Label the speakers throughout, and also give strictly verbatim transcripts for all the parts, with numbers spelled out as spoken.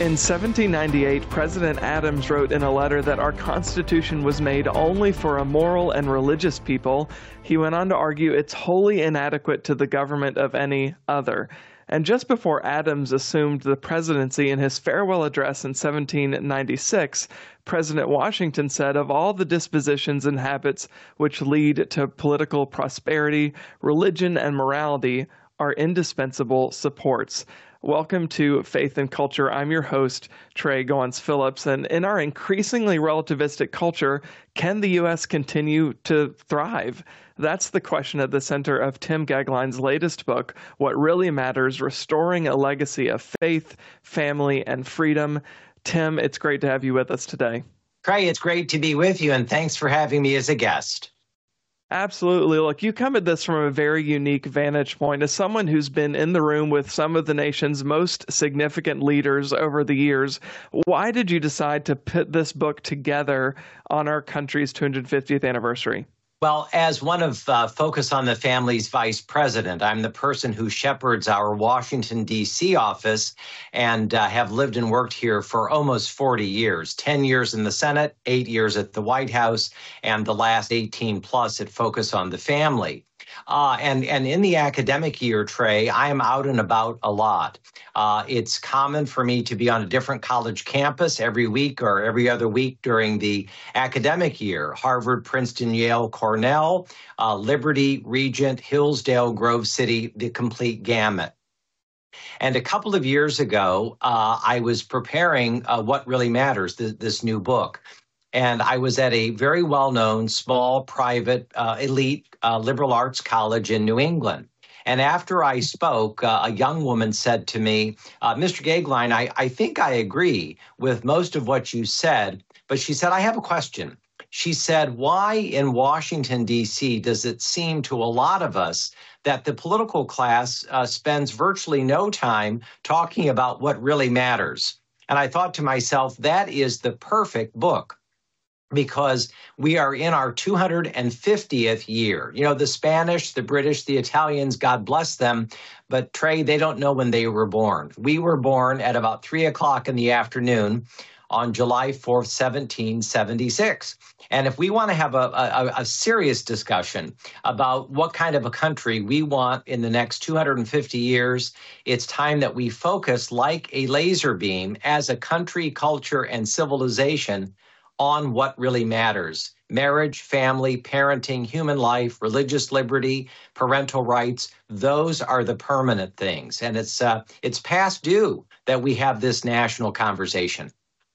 Speaker 1: In seventeen ninety-eight, President Adams wrote in a letter that our Constitution was made only for a moral and religious people. He went on to argue it's wholly inadequate to the government of any other. And just before Adams assumed the presidency in his farewell address in seventeen ninety-six, President Washington said, of all the dispositions and habits which lead to political prosperity, religion and morality are indispensable supports. Welcome to Faith and Culture. I'm your host, Trey Goins-Phillips, and in our increasingly relativistic culture, can the U S continue to thrive? That's the question at the center of Tim Goeglein's latest book, What Really Matters: Restoring a Legacy of Faith, Family, and Freedom. Tim, it's great to have you with us today.
Speaker 2: Trey, it's great to be with you, and thanks for having me as a guest.
Speaker 1: Absolutely. Look, you come at this from a very unique vantage point. As someone who's been in the room with some of the nation's most significant leaders over the years, why did you decide to put this book together on our country's two hundred fiftieth anniversary?
Speaker 2: Well, as one of uh, Focus on the Family's vice president, I'm the person who shepherds our Washington, D C office and uh, have lived and worked here for almost forty years, ten years in the Senate, eight years at the White House, and the last eighteen plus at Focus on the Family. Uh, and, and in the academic year, Trey, I am out and about a lot. Uh, it's common for me to be on a different college campus every week or every other week during the academic year. Harvard, Princeton, Yale, Cornell, uh, Liberty, Regent, Hillsdale, Grove City, the complete gamut. And a couple of years ago, uh, I was preparing uh, What Really Matters, th- this new book. And I was at a very well-known, small, private, uh, elite uh, liberal arts college in New England. And after I spoke, uh, a young woman said to me, uh, Mister Goeglein, I, I think I agree with most of what you said, but she said, I have a question. She said, why in Washington, D C does it seem to a lot of us that the political class uh, spends virtually no time talking about what really matters? And I thought to myself, that is the perfect book, because we are in our two hundred fiftieth year. You know, the Spanish, the British, the Italians, God bless them, but Trey, they don't know when they were born. We were born at about three o'clock in the afternoon on July fourth, seventeen seventy-six. And if we want to have a, a, a serious discussion about what kind of a country we want in the next two hundred fifty years, it's time that we focus like a laser beam as a country, culture, and civilization on what really matters: marriage, family, parenting, human life, religious liberty, parental rights. Those are the permanent things. And it's uh, it's past due that we have this national conversation.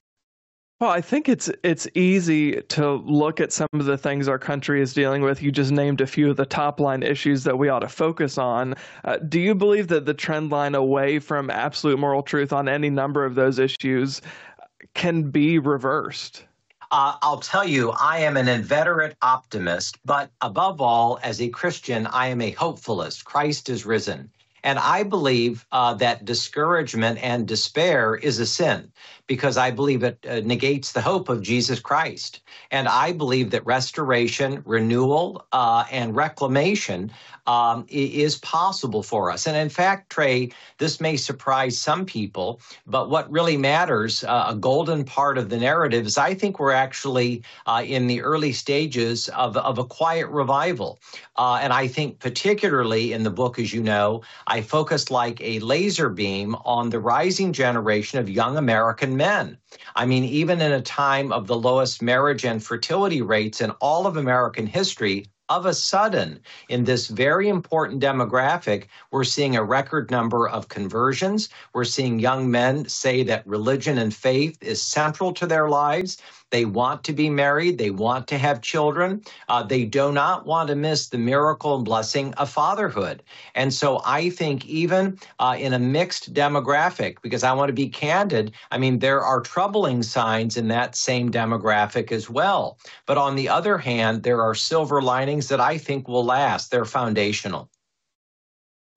Speaker 1: Well, I think it's it's easy to look at some of the things our country is dealing with. You just named a few of the top line issues that we ought to focus on. Uh, do you believe that the trend line away from absolute moral truth on any number of those issues can be reversed?
Speaker 2: Uh, I'll tell you, I am an inveterate optimist, but above all, as a Christian, I am a hopefulist. Christ is risen. And I believe uh, that discouragement and despair is a sin, because I believe it uh, negates the hope of Jesus Christ. And I believe that restoration, renewal, uh, and reclamation um, is possible for us. And in fact, Trey, this may surprise some people, but what really matters, uh, a golden part of the narrative, is I think we're actually uh, in the early stages of, of a quiet revival. Uh, and I think particularly in the book, as you know, I focused like a laser beam on the rising generation of young American men. I mean, even in a time of the lowest marriage and fertility rates in all of American history, of a sudden, in this very important demographic, we're seeing a record number of conversions. We're seeing young men say that religion and faith is central to their lives. They want to be married. They want to have children. Uh, they do not want to miss the miracle and blessing of fatherhood. And so I think even uh, in a mixed demographic, because I want to be candid, I mean, there are troubling signs in that same demographic as well. But on the other hand, there are silver linings that I think will last. They're foundational.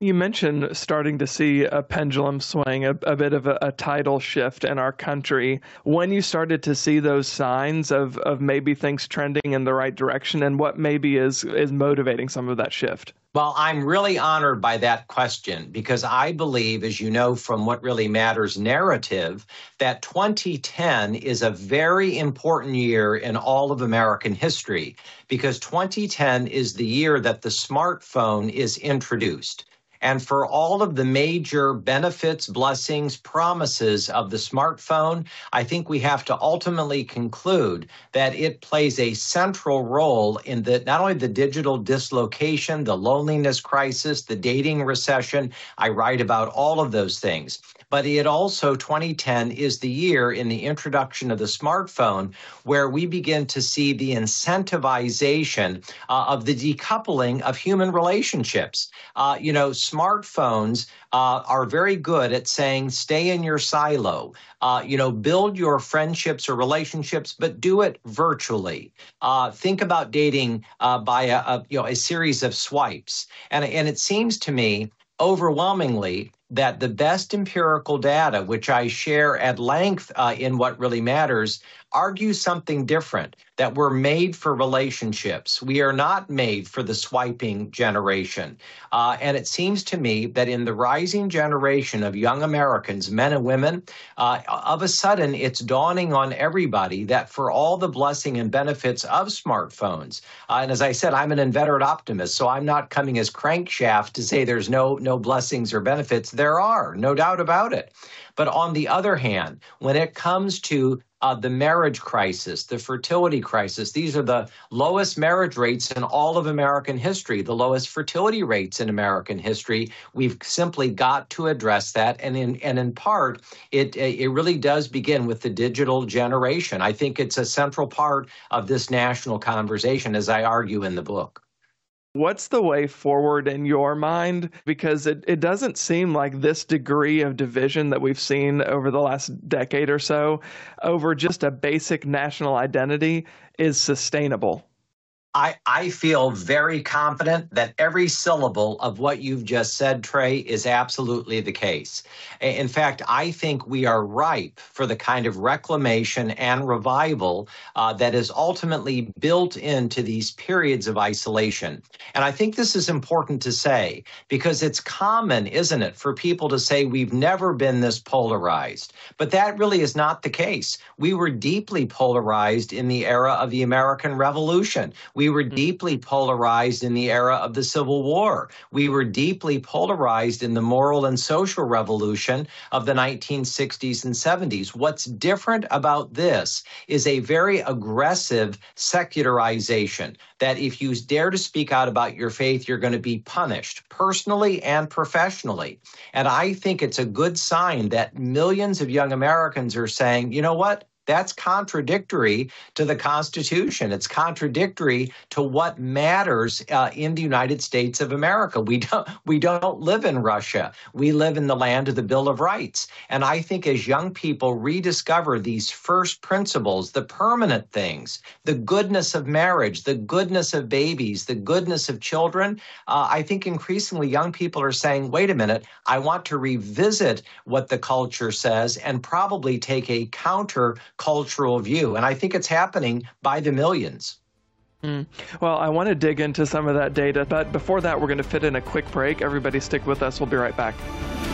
Speaker 1: You mentioned starting to see a pendulum swing, a, a bit of a, a tidal shift in our country. When you started to see those signs of, of maybe things trending in the right direction, and what maybe is, is motivating some of that shift?
Speaker 2: Well, I'm really honored by that question because I believe, as you know from What Really Matters narrative, that twenty ten is a very important year in all of American history because twenty ten is the year that the smartphone is introduced. And for all of the major benefits, blessings, promises of the smartphone, I think we have to ultimately conclude that it plays a central role in the not only the digital dislocation, the loneliness crisis, the dating recession. I write about all of those things. But it also, twenty ten is the year in the introduction of the smartphone where we begin to see the incentivization uh, of the decoupling of human relationships. Uh, you know, smartphones uh, are very good at saying, stay in your silo, uh, you know, build your friendships or relationships, but do it virtually. Uh, think about dating uh, by a, a, you know, a series of swipes. And, and it seems to me overwhelmingly that the best empirical data, which I share at length uh, in What Really Matters, argues something different, that we're made for relationships. We are not made for the swiping generation. Uh, and it seems to me that in the rising generation of young Americans, men and women, uh, of a sudden it's dawning on everybody that for all the blessing and benefits of smartphones, uh, and as I said, I'm an inveterate optimist, so I'm not coming as crankshaft to say there's no, no blessings or benefits. There are, no doubt about it. But on the other hand, when it comes to uh, the marriage crisis, the fertility crisis, these are the lowest marriage rates in all of American history, the lowest fertility rates in American history. We've simply got to address that. And in, and in part, it, it really does begin with the digital generation. I think it's a central part of this national conversation, as I argue in the book.
Speaker 1: What's the way forward in your mind? Because it, it doesn't seem like this degree of division that we've seen over the last decade or so over just a basic national identity is sustainable.
Speaker 2: I, I feel very confident that every syllable of what you've just said, Trey, is absolutely the case. In fact, I think we are ripe for the kind of reclamation and revival uh, that is ultimately built into these periods of isolation. And I think this is important to say because it's common, isn't it, for people to say we've never been this polarized. But that really is not the case. We were deeply polarized in the era of the American Revolution. We were deeply polarized in the era of the Civil War. We were deeply polarized in the moral and social revolution of the nineteen sixties and seventies. What's different about this is a very aggressive secularization that if you dare to speak out about your faith, you're going to be punished personally and professionally. And I think it's a good sign that millions of young Americans are saying, you know what? That's contradictory to the Constitution. It's contradictory to what matters uh, in the United States of America. We don't, we don't live in Russia. We live in the land of the Bill of Rights. And I think as young people rediscover these first principles, the permanent things, the goodness of marriage, the goodness of babies, the goodness of children, uh, I think increasingly young people are saying, wait a minute, I want to revisit what the culture says and probably take a counter cultural view. And I think it's happening by the millions.
Speaker 1: Mm. Well, I want to dig into some of that data, but before that, we're going to fit in a quick break. Everybody stick with us. We'll be right back.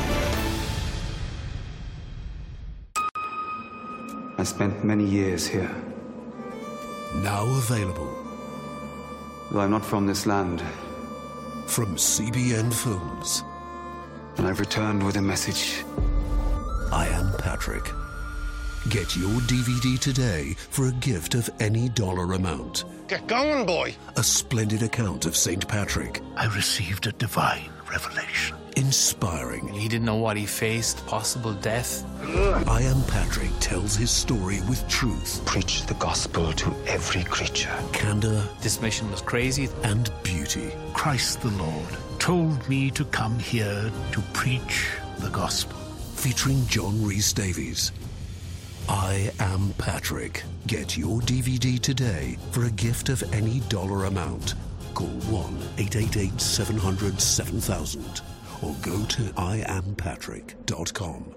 Speaker 3: I spent many years here.
Speaker 4: Now available.
Speaker 3: Though I'm not from this land.
Speaker 4: From C B N Films.
Speaker 3: And I've returned with a message.
Speaker 4: I Am Patrick. Get your D V D today for a gift of any dollar amount.
Speaker 5: Get going, boy.
Speaker 4: A splendid account of Saint Patrick.
Speaker 5: I received a divine revelation.
Speaker 4: Inspiring.
Speaker 6: He didn't know what he faced, possible death.
Speaker 4: I Am Patrick tells his story with truth.
Speaker 3: Preach the gospel to every creature.
Speaker 4: Candor.
Speaker 6: This mission was crazy.
Speaker 4: And beauty.
Speaker 5: Christ the Lord told me to come here to preach the gospel.
Speaker 4: Featuring John Rhys Davies. I Am Patrick. Get your D V D today for a gift of any dollar amount. Call one eight eight eight seven hundred seven thousand or go to I am patrick dot com.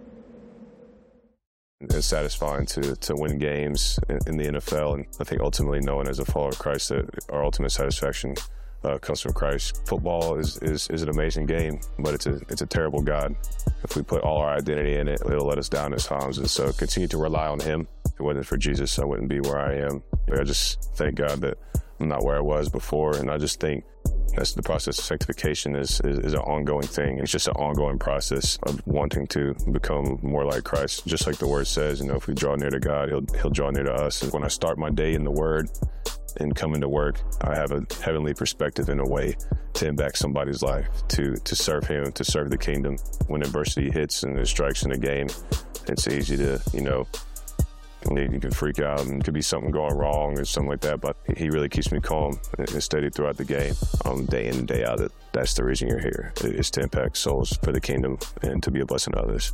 Speaker 7: It's satisfying to to win games in, in the N F L, and I think ultimately knowing as a follower of Christ that our ultimate satisfaction uh, comes from Christ. Football is, is is an amazing game, but it's a it's a terrible God. If we put all our identity in it, it'll let us down at times, and so continue to rely on Him. If it wasn't for Jesus, I wouldn't be where I am. I just thank God that I'm not where I was before, and I just think that's the process of sanctification is, is, is an ongoing thing. It's just an ongoing process of wanting to become more like Christ. Just like the Word says, you know, if we draw near to God, He'll He'll draw near to us. And when I start my day in the Word and come into work, I have a heavenly perspective in a way to impact somebody's life, to to serve Him, to serve the kingdom. When adversity hits and there's strikes in the game, it's easy to, you know, you can freak out and could be something going wrong or something like that, but he really keeps me calm and steady throughout the game, um, day in and day out. That that's the reason you're here, is to impact souls for the kingdom and to be a blessing to others.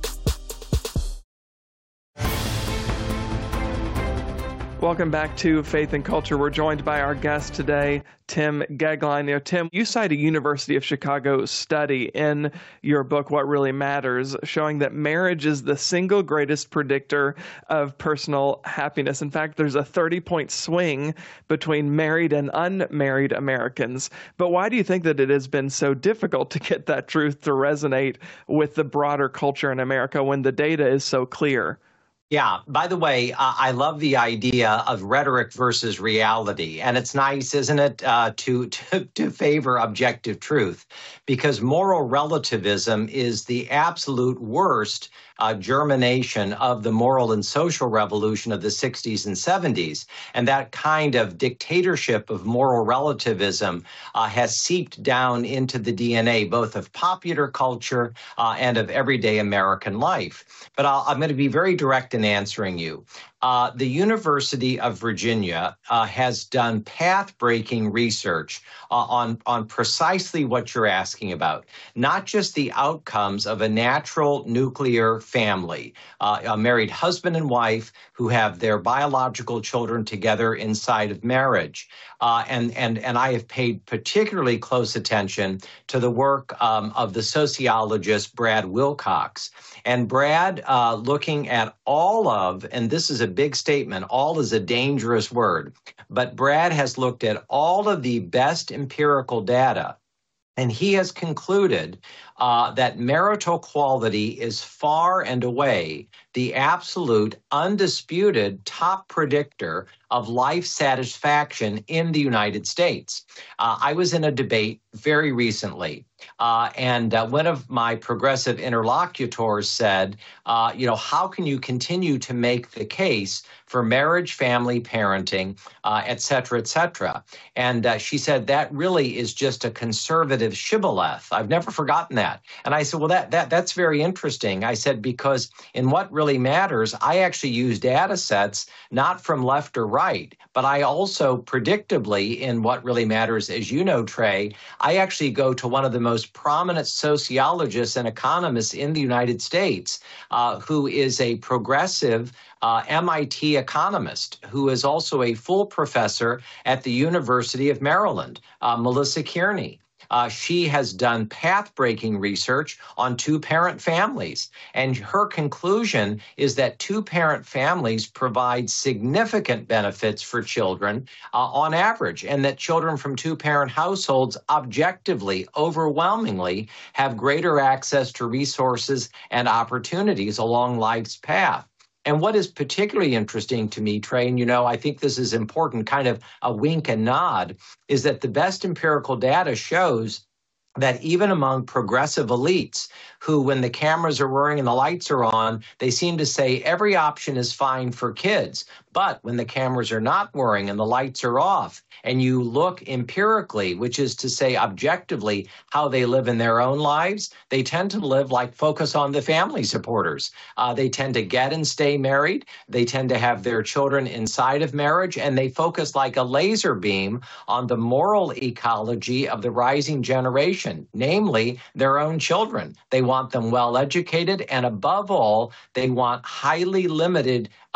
Speaker 1: Welcome back to Faith and Culture. We're joined by our guest today, Tim Goeglein. You know, Tim, you cite a University of Chicago study in your book, What Really Matters, showing that marriage is the single greatest predictor of personal happiness. In fact, there's a thirty-point swing between married and unmarried Americans. But why do you think that it has been so difficult to get that truth to resonate with the broader culture in America when the data is so clear?
Speaker 2: Yeah. By the way, uh, I love the idea of rhetoric versus reality. And it's nice, isn't it, uh, to, to, to favor objective truth, because moral relativism is the absolute worst uh, germination of the moral and social revolution of the sixties and seventies. And that kind of dictatorship of moral relativism uh, has seeped down into the D N A, both of popular culture uh, and of everyday American life. But I'll, I'm going to be very direct in answering you. Uh, the University of Virginia uh, has done path-breaking research uh, on, on precisely what you're asking about, not just the outcomes of a natural nuclear family, uh, a married husband and wife who have their biological children together inside of marriage. Uh, and, and, and I have paid particularly close attention to the work um, of the sociologist Brad Wilcox. And Brad, uh, looking at all of, and this is a big statement, all is a dangerous word, but Brad has looked at all of the best empirical data, and he has concluded uh, that marital quality is far and away the absolute, undisputed top predictor of life satisfaction in the United States. Uh, I was in a debate very recently, uh, and uh, one of my progressive interlocutors said, uh, you know, how can you continue to make the case for marriage, family, parenting, uh, et cetera, et cetera? And uh, she said, that really is just a conservative shibboleth. I've never forgotten that. And I said, well, that that that's very interesting. I said, because in What Really Matters, I actually use data sets not from left or right, but I also predictably in What Really Matters, as you know, Trey, I actually go to one of the most prominent sociologists and economists in the United States, uh, who is a progressive Uh, M I T economist who is also a full professor at the University of Maryland, uh, Melissa Kearney. Uh, she has done path-breaking research on two-parent families, and her conclusion is that two-parent families provide significant benefits for children uh, on average, and that children from two-parent households objectively, overwhelmingly, have greater access to resources and opportunities along life's path. And what is particularly interesting to me, Trey, and you know, I think this is important, kind of a wink and nod, is that the best empirical data shows that even among progressive elites who, when the cameras are whirring and the lights are on, they seem to say every option is fine for kids. But when the cameras are not whirring and the lights are off, and you look empirically, which is to say objectively how they live in their own lives, they tend to live like focus on the family supporters. Uh, they tend to get and stay married. They tend to have their children inside of marriage, and they focus like a laser beam on the moral ecology of the rising generation, namely their own children. They want them well educated, and above all, they want highly limited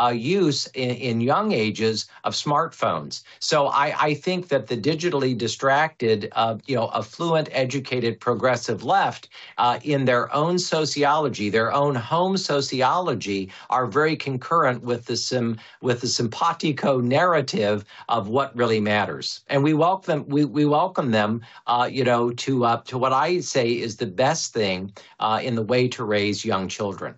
Speaker 2: uh, use in, in young ages of smartphones. So I, I think that the digitally distracted, uh, you know, affluent, educated, progressive left, uh, in their own sociology, their own home sociology, are very concurrent with the sim, with the simpatico narrative of what really matters. And we welcome we, we welcome them, uh, you know, to uh, to what I say is the best thing uh, in the way to raise young children.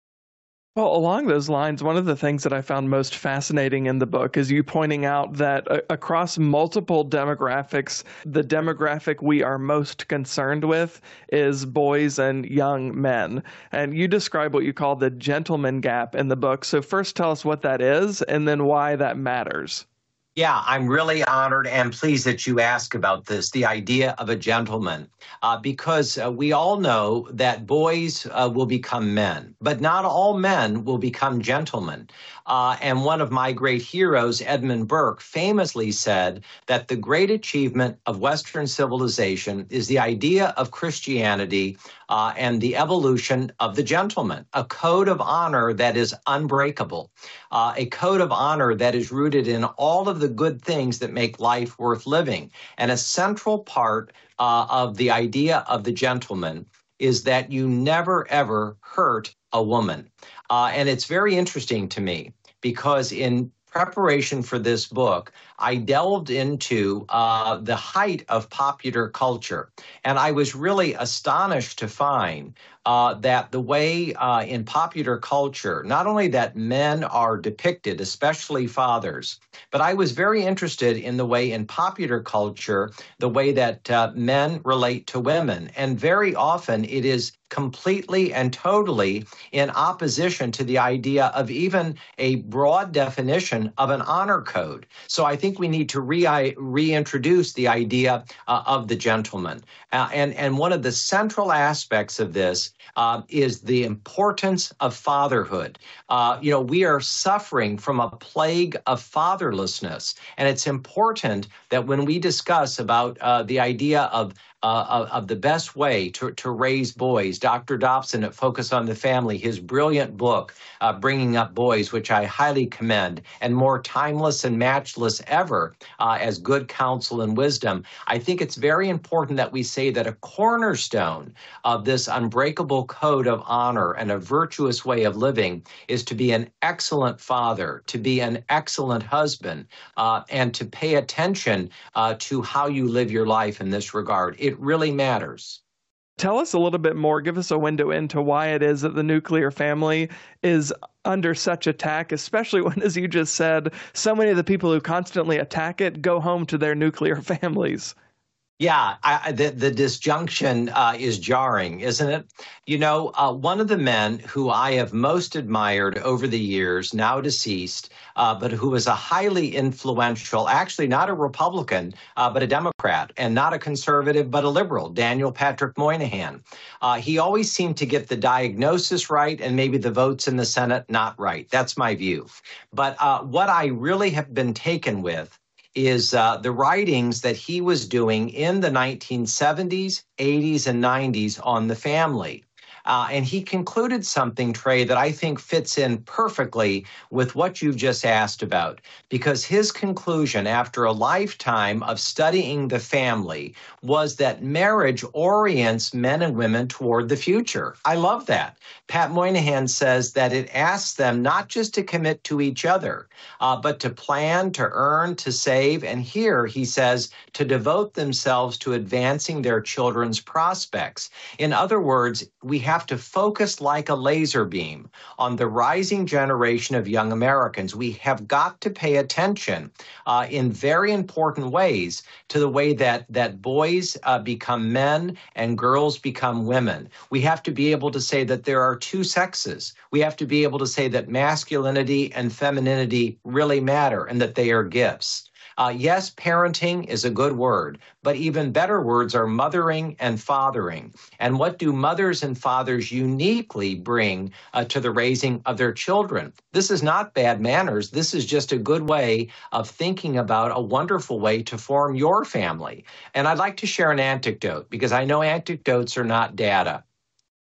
Speaker 1: Well, along those lines, one of the things that I found most fascinating in the book is you pointing out that uh, across multiple demographics, the demographic we are most concerned with is boys and young men. And you describe what you call the gentleman gap in the book. So first tell us what that is and then why that matters.
Speaker 2: Yeah, I'm really honored and pleased that you ask about this, the idea of a gentleman, uh, because uh, we all know that boys uh, will become men, but not all men will become gentlemen. Uh, and one of my great heroes, Edmund Burke, famously said that the great achievement of Western civilization is the idea of Christianity uh, and the evolution of the gentleman, a code of honor that is unbreakable, uh, a code of honor that is rooted in all of the good things that make life worth living. And a central part uh, of the idea of the gentleman is that you never, ever hurt a woman. Uh, and it's very interesting to me because in preparation for this book, I delved into uh, the height of popular culture. And I was really astonished to find uh, that the way uh, in popular culture, not only that men are depicted, especially fathers, but I was very interested in the way in popular culture, the way that uh, men relate to women. And very often it is completely and totally in opposition to the idea of even a broad definition of an honor code. So I think we need to re- reintroduce the idea uh, of the gentleman. Uh, and, and one of the central aspects of this uh, is the importance of fatherhood. Uh, you know, we are suffering from a plague of fatherlessness. And it's important that when we discuss about uh, the idea of Uh, of, of the best way to, to raise boys. Doctor Dobson at Focus on the Family, his brilliant book, uh, Bringing Up Boys, which I highly commend, and more timeless and matchless ever uh, as good counsel and wisdom. I think it's very important that we say that a cornerstone of this unbreakable code of honor and a virtuous way of living is to be an excellent father, to be an excellent husband, uh, and to pay attention uh, to how you live your life in this regard. It really matters.
Speaker 1: Tell us a little bit more. Give us a window into why it is that the nuclear family is under such attack, especially when, as you just said, so many of the people who constantly attack it go home to their nuclear families.
Speaker 2: Yeah, I, the, the disjunction uh, is jarring, isn't it? You know, uh, one of the men who I have most admired over the years, now deceased, uh, but who was a highly influential, actually not a Republican, uh, but a Democrat, and not a conservative, but a liberal, Daniel Patrick Moynihan. Uh, he always seemed to get the diagnosis right and maybe the votes in the Senate not right. That's my view. But uh, what I really have been taken with is uh, the writings that he was doing in the nineteen seventies, eighties, and nineties on the family. Uh, and he concluded something, Trey, that I think fits in perfectly with what you've just asked about, because his conclusion after a lifetime of studying the family was that marriage orients men and women toward the future. I love that. Pat Moynihan says that it asks them not just to commit to each other, uh, but to plan, to earn, to save, and here, he says, to devote themselves to advancing their children's prospects. In other words, we have to focus like a laser beam on the rising generation of young Americans. We have got to pay attention uh, in very important ways to the way that, that boys uh, become men and girls become women. We have to be able to say that there are two sexes. We have to be able to say that masculinity and femininity really matter and that they are gifts. Uh, yes, parenting is a good word, but even better words are mothering and fathering. And what do mothers and fathers uniquely bring uh, to the raising of their children? This is not bad manners. This is just a good way of thinking about a wonderful way to form your family. And I'd like to share an anecdote because I know anecdotes are not data.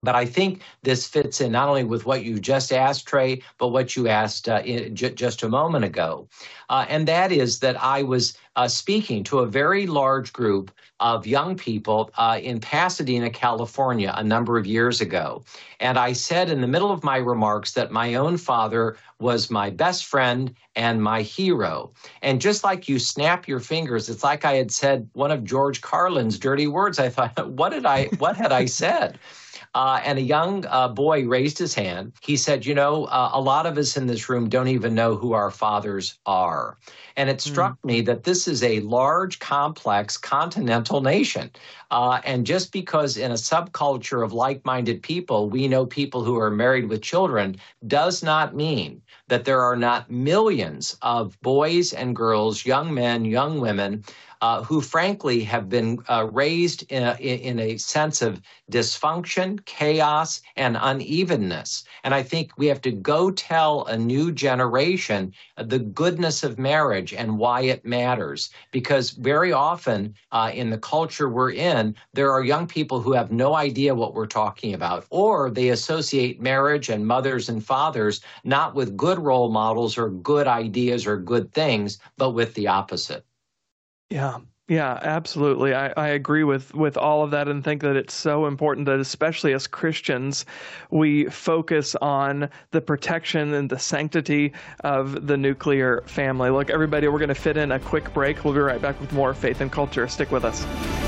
Speaker 2: But I think this fits in not only with what you just asked, Trey, but what you asked uh, in, j- just a moment ago. Uh, and that is that I was uh, speaking to a very large group of young people uh, in Pasadena, California, a number of years ago. And I said in the middle of my remarks that my own father was my best friend and my hero. And just like you snap your fingers, it's like I had said one of George Carlin's dirty words. I thought, what did I, what had I said? Uh, and a young uh, boy raised his hand. He said, you know, uh, a lot of us in this room don't even know who our fathers are. And it struck mm. me that this is a large, complex, continental nation. Uh, and just because in a subculture of like-minded people, we know people who are married with children, does not mean that there are not millions of boys and girls, young men, young women, Uh, who frankly have been uh, raised in a, in a sense of dysfunction, chaos, and unevenness. And I think we have to go tell a new generation the goodness of marriage and why it matters. Because very often uh, in the culture we're in, there are young people who have no idea what we're talking about, or they associate marriage and mothers and fathers not with good role models or good ideas or good things, but with the opposite.
Speaker 1: Yeah, yeah, absolutely. I, I agree with, with all of that and think that it's so important that especially as Christians, we focus on the protection and the sanctity of the nuclear family. Look, everybody, we're going to fit in a quick break. We'll be right back with more Faith and Culture. Stick with us.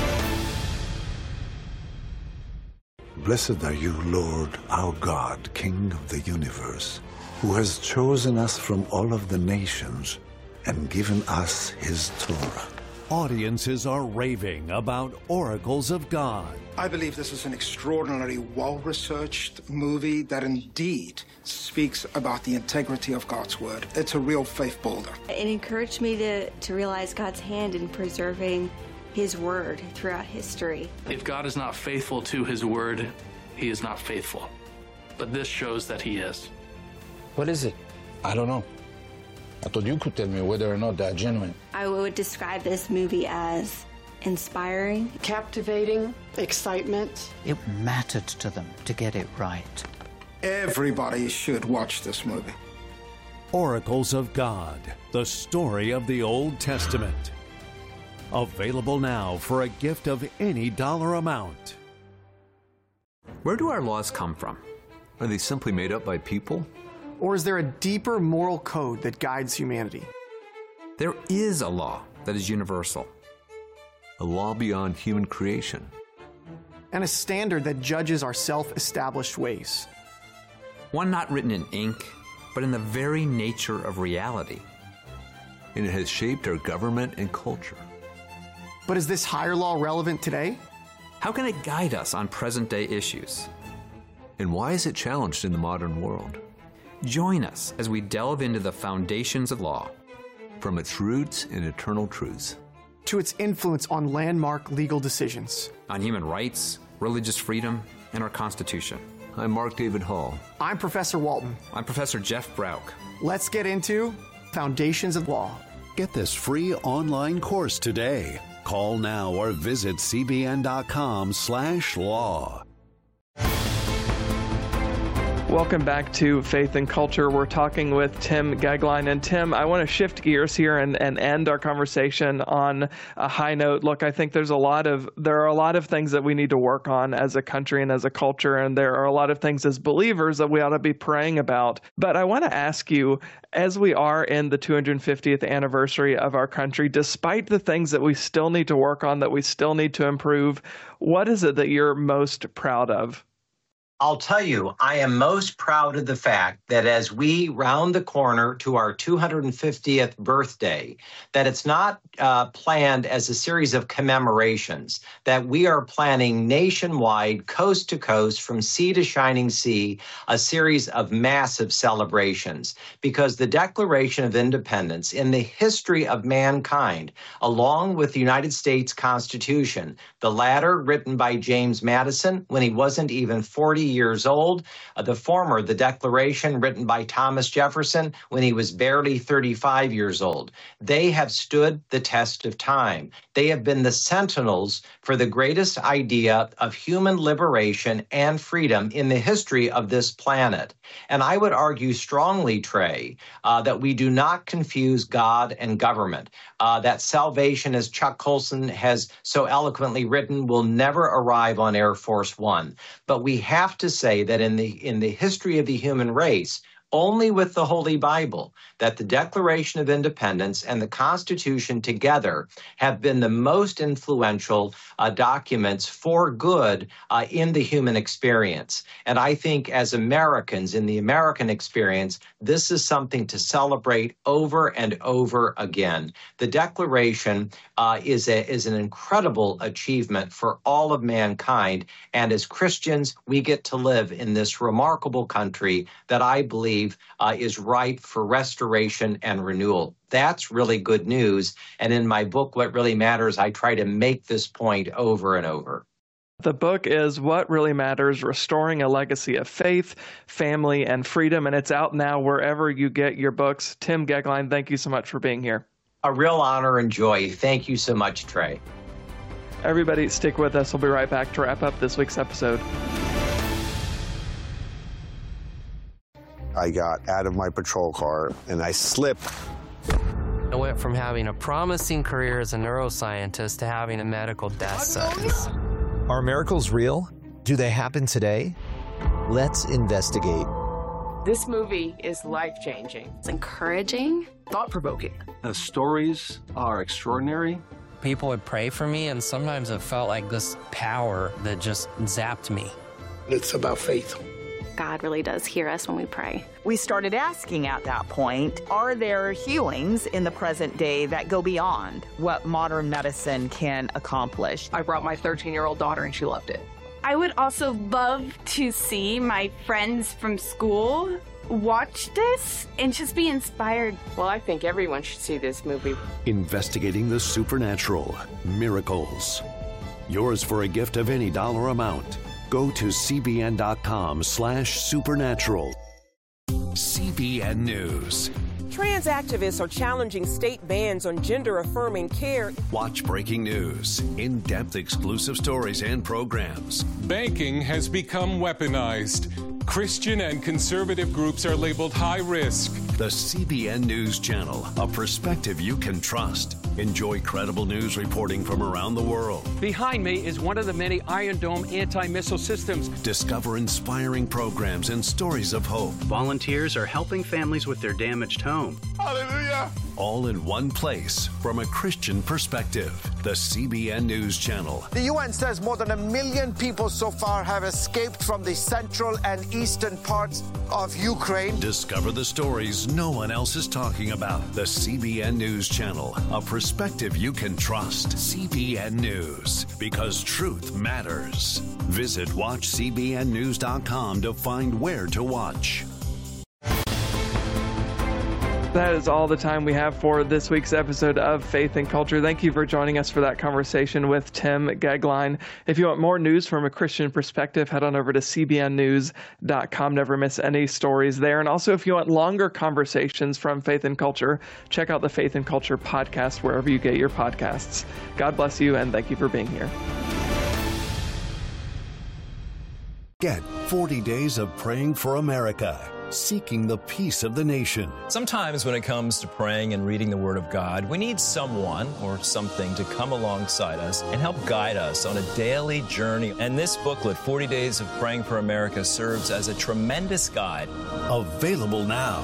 Speaker 8: Blessed are you, Lord, our God, King of the universe, who has chosen us from all of the nations and given us his Torah.
Speaker 9: Audiences are raving about Oracles of God.
Speaker 10: I believe this is an extraordinarily well-researched movie that indeed speaks about the integrity of God's word. It's a real faith builder.
Speaker 11: It encouraged me to, to realize God's hand in preserving his word throughout history.
Speaker 12: If God is not faithful to his word, he is not faithful. But this shows that he is.
Speaker 13: What is it? I don't know. I thought you could tell me whether or not they're genuine.
Speaker 11: I would describe this movie as inspiring,
Speaker 14: captivating, excitement.
Speaker 15: It mattered to them to get it right.
Speaker 10: Everybody should watch this movie.
Speaker 9: Oracles of God, the story of the Old Testament. Available now for a gift of any dollar amount.
Speaker 16: Where do our laws come from? Are they simply made up by people?
Speaker 17: Or is there a deeper moral code that guides humanity?
Speaker 16: There is a law that is universal.
Speaker 18: A law beyond human creation.
Speaker 17: And a standard that judges our self-established ways.
Speaker 16: One not written in ink, but in the very nature of reality.
Speaker 18: And it has shaped our government and culture.
Speaker 17: But is this higher law relevant today?
Speaker 16: How can it guide us on present-day issues?
Speaker 18: And why is it challenged in the modern world?
Speaker 16: Join us as we delve into the foundations of law.
Speaker 18: From its roots in eternal truths.
Speaker 17: To its influence on landmark legal decisions.
Speaker 16: On human rights, religious freedom, and our Constitution.
Speaker 18: I'm Mark David Hall.
Speaker 17: I'm Professor Walton.
Speaker 16: I'm Professor Jeff Brauch.
Speaker 17: Let's get into Foundations of Law.
Speaker 9: Get this free online course today. Call now or visit cbn.com slash law.
Speaker 1: Welcome back to Faith and Culture. We're talking with Tim Goeglein. And Tim, I want to shift gears here and, and end our conversation on a high note. Look, I think there's a lot of there are a lot of things that we need to work on as a country and as a culture, and there are a lot of things as believers that we ought to be praying about. But I want to ask you, as we are in the two hundred fiftieth anniversary of our country, despite the things that we still need to work on, that we still need to improve, what is it that you're most proud of?
Speaker 2: I'll tell you, I am most proud of the fact that as we round the corner to our two hundred fiftieth birthday, that it's not uh, planned as a series of commemorations, that we are planning nationwide, coast to coast, from sea to shining sea, a series of massive celebrations. Because the Declaration of Independence in the history of mankind, along with the United States Constitution, the latter written by James Madison when he wasn't even forty years old. Uh, the former, the Declaration, written by Thomas Jefferson when he was barely thirty-five years old. They have stood the test of time. They have been the sentinels for the greatest idea of human liberation and freedom in the history of this planet. And I would argue strongly, Trey, uh, that we do not confuse God and government. Uh, that salvation, as Chuck Colson has so eloquently written, will never arrive on Air Force One. But we have to say that in the in the history of the human race, only with the Holy Bible, that the Declaration of Independence and the Constitution together have been the most influential uh, documents for good uh, in the human experience. And I think as Americans, in the American experience, this is something to celebrate over and over again. The Declaration uh, is, a, is an incredible achievement for all of mankind. And as Christians, we get to live in this remarkable country that I believe Uh, is ripe for restoration and renewal. That's really good news. And in my book, What Really Matters, I try to make this point over and over.
Speaker 1: The book is What Really Matters, Restoring a Legacy of Faith, Family, and Freedom, and it's out now wherever you get your books. Tim Goeglein, thank you so much for being here.
Speaker 2: A real honor and joy. Thank you so much, Trey.
Speaker 1: Everybody, stick with us. We'll be right back to wrap up this week's episode.
Speaker 19: I got out of my patrol car and I slipped.
Speaker 6: I went from having a promising career as a neuroscientist to having a medical death sentence.
Speaker 20: Are miracles real? Do they happen today? Let's investigate.
Speaker 14: This movie is life-changing.
Speaker 11: It's encouraging.
Speaker 14: Thought-provoking.
Speaker 12: The stories are extraordinary.
Speaker 6: People would pray for me, and sometimes it felt like this power that just zapped me.
Speaker 10: It's about faith.
Speaker 11: God really does hear us when we pray.
Speaker 21: We started asking at that point, are there healings in the present day that go beyond what modern medicine can accomplish?
Speaker 14: I brought my thirteen-year-old daughter and she loved it.
Speaker 22: I would also love to see my friends from school watch this and just be inspired.
Speaker 14: Well, I think everyone should see this movie.
Speaker 9: Investigating the supernatural, miracles. Yours for a gift of any dollar amount. Go to cbn.com slash supernatural.
Speaker 4: C B N News.
Speaker 23: Trans activists are challenging state bans on gender-affirming care.
Speaker 4: Watch breaking news, in-depth exclusive stories and programs.
Speaker 24: Banking has become weaponized. Christian and conservative groups are labeled high risk.
Speaker 4: The C B N News Channel, a perspective you can trust. Enjoy credible news reporting from around the world.
Speaker 25: Behind me is one of the many Iron Dome anti-missile systems.
Speaker 4: Discover inspiring programs and stories of hope.
Speaker 26: Volunteers are helping families with their damaged home.
Speaker 24: Hallelujah!
Speaker 4: All in one place from a Christian perspective. The C B N News Channel.
Speaker 27: The U N says more than a million people so far have escaped from the central and eastern parts of Ukraine.
Speaker 4: Discover the stories no one else is talking about. The C B N News Channel, a perspective you can trust. C B N News, because truth matters. Visit watch c b n news dot com to find where to watch.
Speaker 1: That is all the time we have for this week's episode of Faith and Culture. Thank you for joining us for that conversation with Tim Goeglein. If you want more news from a Christian perspective, head on over to c b n news dot com. Never miss any stories there. And also, if you want longer conversations from Faith and Culture, check out the Faith and Culture podcast wherever you get your podcasts. God bless you, and thank you for being here.
Speaker 9: Get forty days of praying for America, seeking the peace of the nation.
Speaker 28: Sometimes when it comes to praying and reading the Word of God, we need someone or something to come alongside us and help guide us on a daily journey. And this booklet, forty days of Praying for America, serves as a tremendous guide.
Speaker 9: Available now.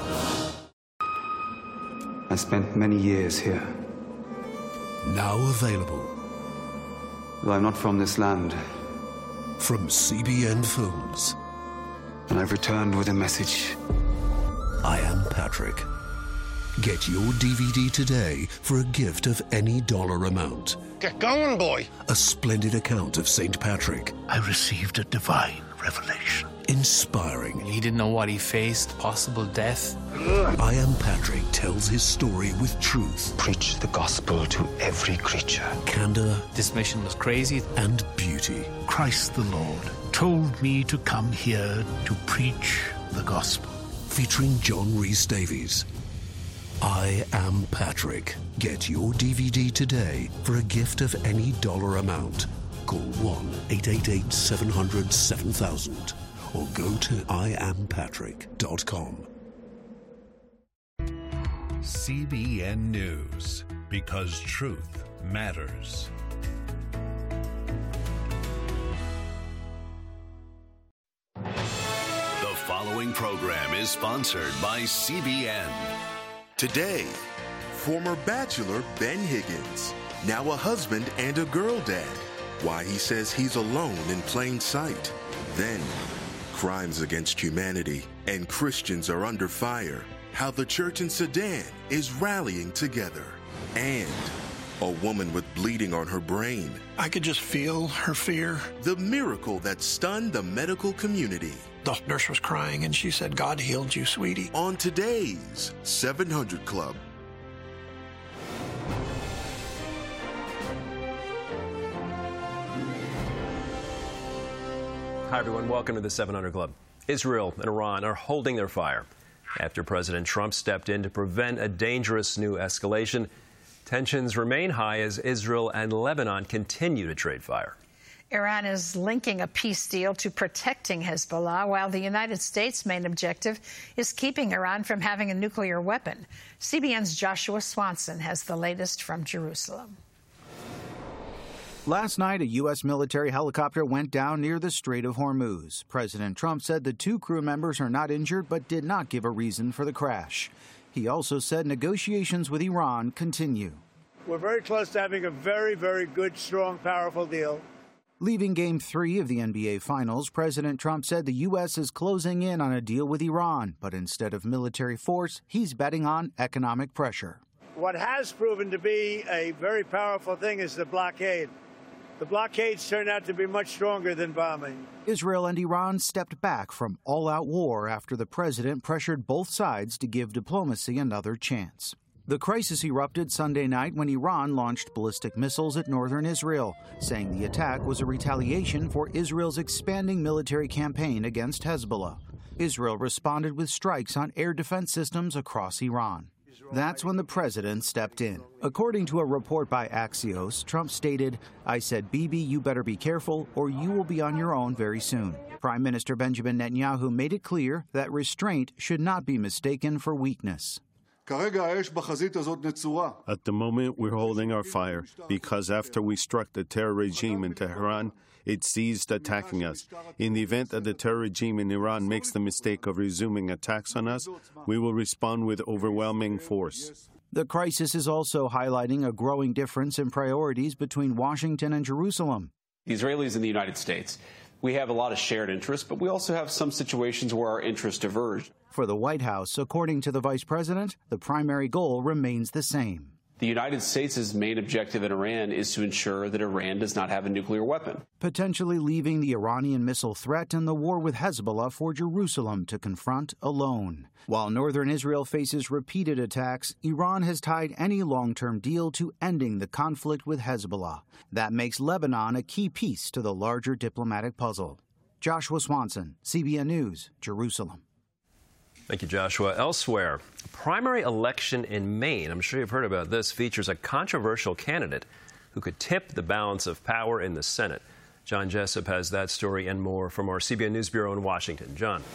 Speaker 3: I spent many years here.
Speaker 4: Now available.
Speaker 3: Though I'm not from this land.
Speaker 4: From C B N Films.
Speaker 3: And I've returned with a message.
Speaker 4: I Am Patrick. Get your D V D today for a gift of any dollar amount.
Speaker 27: Get going, boy.
Speaker 4: A splendid account of Saint Patrick.
Speaker 5: I received a divine revelation. inspiring.
Speaker 12: He didn't know what he faced, possible death.
Speaker 5: I Am Patrick tells his story with truth.
Speaker 3: Preach the gospel to every creature.
Speaker 5: Candor.
Speaker 12: This mission was crazy.
Speaker 5: And beauty. Christ the Lord told me to come here to preach the gospel. Featuring John Rhys Davies. I Am Patrick. Get your D V D today for a gift of any dollar amount. Call one eight eight eight, seven hundred, seven thousand or go to I am patrick dot com.
Speaker 4: C B N News, because truth matters. The following program is sponsored by C B N.
Speaker 2: Today, former bachelor Ben Higgins, now a husband and a girl dad. Why he says he's alone in plain sight. Then, crimes against humanity and Christians are under fire. How the church in Sudan is rallying together. And a woman with bleeding on her brain.
Speaker 7: I could just feel her fear.
Speaker 2: The miracle that stunned the medical community.
Speaker 7: The nurse was crying and she said, God healed you, sweetie.
Speaker 2: On today's seven hundred Club.
Speaker 28: Hi, everyone. Welcome to the seven hundred Club. Israel and Iran are holding their fire after President Trump stepped in to prevent a dangerous new escalation. Tensions remain high as Israel and Lebanon continue to trade fire.
Speaker 8: Iran is linking a peace deal to protecting Hezbollah, while the United States' main objective is keeping Iran from having a nuclear weapon. C B N's Joshua Swanson has the latest from Jerusalem.
Speaker 13: Last night, a U S military helicopter went down near the Strait of Hormuz. President Trump said the two crew members are not injured, but did not give a reason for the crash. He also said negotiations with Iran continue.
Speaker 15: We're very close to having a very, very good, strong, powerful deal.
Speaker 13: Leaving Game three of the N B A Finals, President Trump said the U S is closing in on a deal with Iran, but instead of military force, he's betting on economic pressure.
Speaker 15: What has proven to be a very powerful thing is the blockade. The blockades turned out to be much stronger than bombing.
Speaker 13: Israel and Iran stepped back from all-out war after the president pressured both sides to give diplomacy another chance. The crisis erupted Sunday night when Iran launched ballistic missiles at northern Israel, saying the attack was a retaliation for Israel's expanding military campaign against Hezbollah. Israel responded with strikes on air defense systems across Iran. That's when the president stepped in. According to a report by Axios, Trump stated, I said, Bibi, you better be careful or you will be on your own very soon. Prime Minister Benjamin Netanyahu made it clear that restraint should not be mistaken for weakness.
Speaker 16: At the moment, we're holding our fire because after we struck the terror regime in Tehran, it ceased attacking us. In the event that the terror regime in Iran makes the mistake of resuming attacks on us, we will respond with overwhelming force.
Speaker 13: The crisis is also highlighting a growing difference in priorities between Washington and Jerusalem.
Speaker 17: The Israelis and the United States, we have a lot of shared interests, but we also have some situations where our interests diverge.
Speaker 13: For the White House, according to the vice president, the primary goal remains the same.
Speaker 17: The United States' main objective in Iran is to ensure that Iran does not have a nuclear weapon.
Speaker 13: Potentially leaving the Iranian missile threat and the war with Hezbollah for Jerusalem to confront alone. While northern Israel faces repeated attacks, Iran has tied any long-term deal to ending the conflict with Hezbollah. That makes Lebanon a key piece to the larger diplomatic puzzle. Joshua Swanson, C B N News, Jerusalem.
Speaker 28: Thank you, Joshua. Elsewhere, a primary election in Maine, I'm sure you've heard about this, features a controversial candidate who could tip the balance of power in the Senate. John Jessup has that story and more from our C B N News Bureau in Washington. John.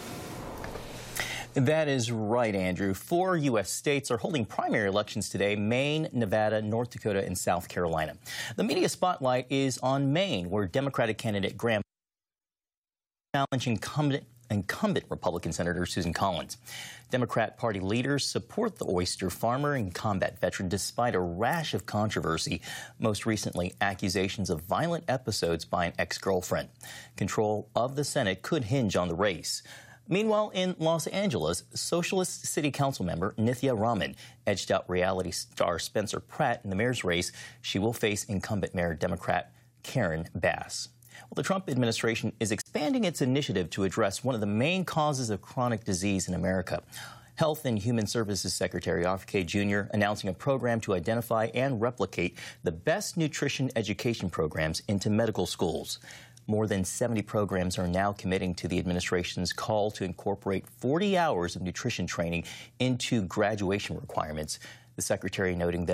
Speaker 18: That is right, Andrew. Four U S states are holding primary elections today: Maine, Nevada, North Dakota, and South Carolina. The media spotlight is on Maine, where Democratic candidate Graham challenging incumbent incumbent Republican Senator Susan Collins. Democrat Party leaders support the oyster farmer and combat veteran despite a rash of controversy, most recently accusations of violent episodes by an ex-girlfriend. Control of the Senate could hinge on the race. Meanwhile, in Los Angeles, Socialist City Council member Nithya Raman edged out reality star Spencer Pratt in the mayor's race. She will face incumbent mayor Democrat Karen Bass. Well, the Trump administration is expanding its initiative to address one of the main causes of chronic disease in America. Health and Human Services Secretary R F K Junior announcing a program to identify and replicate the best nutrition education programs into medical schools. More than seventy programs are now committing to the administration's call to incorporate forty hours of nutrition training into graduation requirements. The secretary noting that